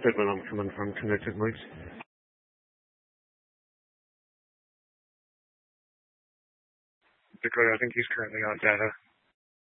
Goodman, I'm coming from Connected Links. Dakota, I think he's currently on data.